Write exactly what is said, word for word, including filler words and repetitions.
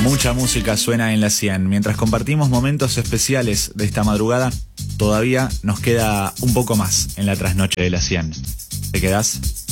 Mucha música suena en la cien. Mientras compartimos momentos especiales de esta madrugada, todavía nos queda un poco más en la trasnoche de la cien. ¿Te quedás?